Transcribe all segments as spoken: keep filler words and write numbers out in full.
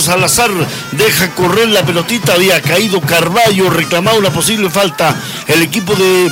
Salazar deja correr la pelotita, había caído Carballo, reclamaba una posible falta. El equipo de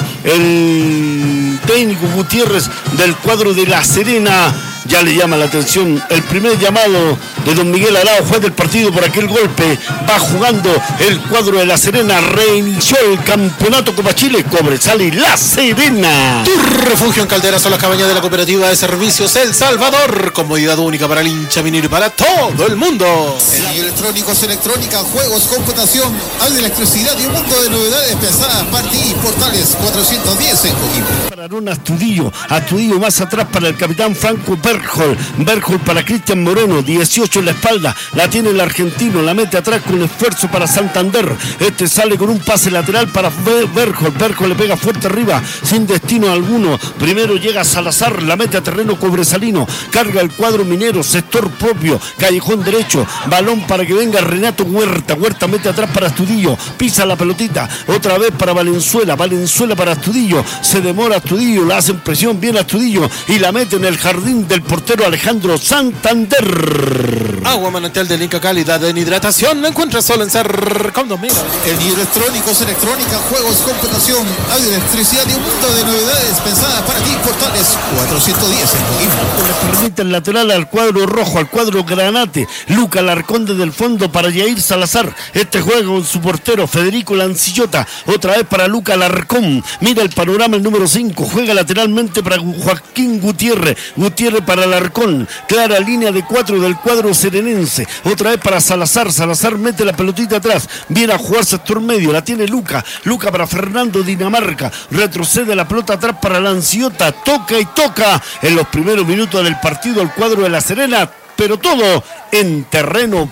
el técnico Gutiérrez del cuadro de La Serena ya le llama la atención el primer llamado de don Miguel Arao, juez del partido por aquel golpe. Va jugando el cuadro de La Serena, reinició el campeonato Copa Chile, Cobresal y La Serena. Tu refugio en Caldera son las cabañas de la Cooperativa de Servicios El Salvador, comodidad única para el hincha minero y para todo el mundo. En electrónicos, electrónica, juegos, computación, hay electricidad y un mundo de novedades pensadas para ti. Portales cuatrocientos diez en Coquimbo. Para Aaron Astudillo, Astudillo más atrás para el capitán Franco Berjol, Berjol para Cristian Moreno, dieciocho en la espalda, la tiene el argentino, la mete atrás con esfuerzo para Santander, este sale con un pase lateral para Berjol, Berjol le pega fuerte arriba, sin destino alguno, primero llega Salazar, la mete a terreno cobresalino, carga el cuadro minero, sector propio, callejón derecho, balón para que venga Renato Huerta, Huerta mete atrás para Astudillo, pisa la pelotita, otra vez para Valenzuela, Valenzuela para Astudillo, se demora Astudillo, la hacen presión bien Astudillo y la mete en el jardín del portero Alejandro Santander. Agua manantial de Inca, calidad de hidratación, la encuentras solo en Cercom dos mil. En electrónicos, electrónica, juegos, computación, audio, electricidad y un mundo de novedades pensadas para ti. Portales cuatrocientos diez en Coquimbo. Le permite el lateral al cuadro rojo, al cuadro granate. Luca Larcón desde el fondo para Yair Salazar. Este juega con su portero Federico Lancillota. Otra vez para Luca Larcón. Mira el panorama el número cinco. Juega lateralmente para Joaquín Gutiérrez. Gutiérrez para Larcón. Clara línea de cuatro del cuadro serenense. Otra vez para Salazar. Salazar mete la pelotita atrás. Viene a jugar sector medio. La tiene Luca. Luca para Fernando Dinamarca. Retrocede la pelota atrás para Lancillota. Toca y toca en los primeros minutos del partido el cuadro de La Serena. Pero todo en terreno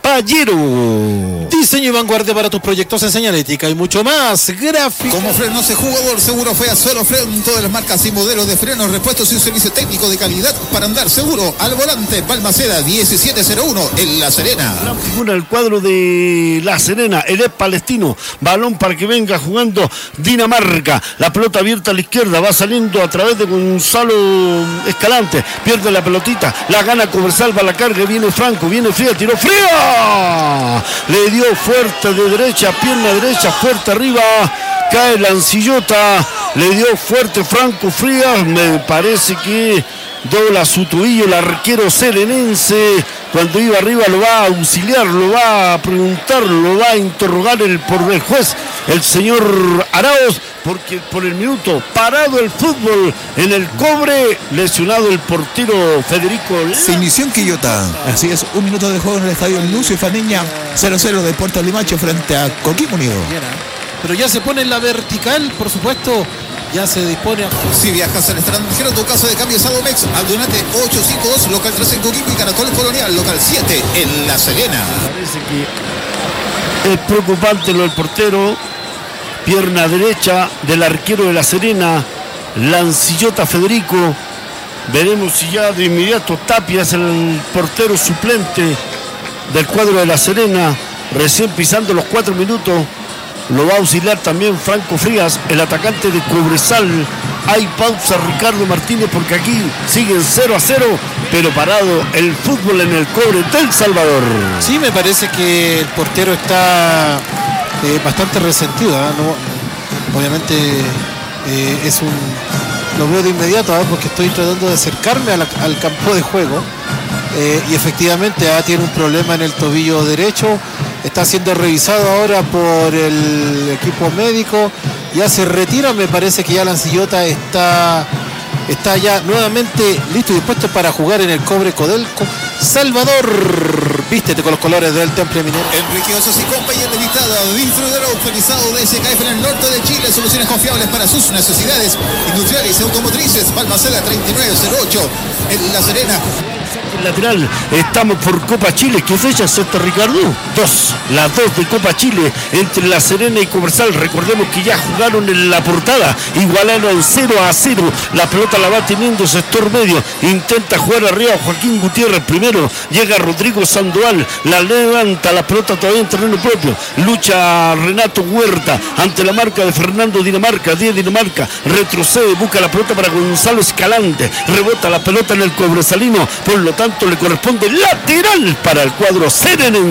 papayero. Diseño y vanguardia para tus proyectos en señalética y mucho más. Gráfico. Como frenos de jugador, seguro fue a Solo Fren. Todas las marcas y modelos de frenos, repuestos y un servicio técnico de calidad para andar seguro. Al volante, Balmaceda diecisiete cero uno en La Serena. La figura del cuadro de La Serena, el es palestino. Balón para que venga jugando Dinamarca. La pelota abierta a la izquierda, va saliendo a través de Gonzalo Escalante. Pierde la pelotita, la gana Cobresal, va la carga, viene Franco, viene Fría, tiró Fría. Le dio fuerte de derecha, pierna derecha, fuerte arriba. Cae Lancillota, le dio fuerte Franco Frías, me parece que dobla su tobillo el arquero serenense. Cuando iba arriba lo va a auxiliar, lo va a preguntar, lo va a interrogar el, por el juez, el señor Arauz, porque por el minuto parado el fútbol en el Cobre, lesionado el portero Federico. Se inició en Quillota, así es, un minuto de juego en el estadio Lucio Faneña, cero cero de Puerto Limache frente a Coquimbo Unido. Pero ya se pone en la vertical, por supuesto, ya se dispone a... Si viajas al extranjero, tu casa de cambio es Adomex, Aldunate ochocientos cincuenta y dos, local tres en Coquimbo y Caracol Colonial, local siete en La Serena. Parece que es preocupante lo del portero, pierna derecha del arquero de La Serena, Lancillota Federico. Veremos si ya de inmediato Tapia es el portero suplente del cuadro de La Serena, recién pisando los cuatro minutos. Lo va a auxiliar también Franco Frías, el atacante de Cobresal. Hay pausa Ricardo Martínez porque aquí siguen cero a cero, pero parado el fútbol en el Cobre del Salvador. Sí, me parece que el portero está eh, bastante resentido, ¿eh? No, obviamente eh, es un... Lo veo de inmediato, ¿eh? Porque estoy tratando de acercarme a la, al campo de juego eh, y efectivamente ¿eh? tiene un problema en el tobillo derecho. Está siendo revisado ahora por el equipo médico. Ya se retira, me parece que ya Lancillota está, está ya nuevamente listo y dispuesto para jugar en el Cobre Codelco Salvador. Vístete con los colores del Temple Minero. Enrique Osas y compañía limitada, distribuidor autorizado de S K F en el norte de Chile. Soluciones confiables para sus necesidades industriales y automotrices. Balmaceda treinta y nueve cero ocho en La Serena. Lateral, estamos por Copa Chile. ¿Qué fecha es esta, Ricardo? Dos, las dos de Copa Chile entre La Serena y Cobresal. Recordemos que ya jugaron en la portada, igualaron cero a cero. La pelota la va teniendo sector medio, intenta jugar arriba Joaquín Gutiérrez primero, llega Rodrigo Sandoval, la levanta, la pelota todavía en terreno propio, lucha Renato Huerta ante la marca de Fernando Dinamarca, diez Dinamarca, retrocede, busca la pelota para Gonzalo Escalante, rebota la pelota en el cobresalino, por lo tanto le corresponde lateral para el cuadro serenense.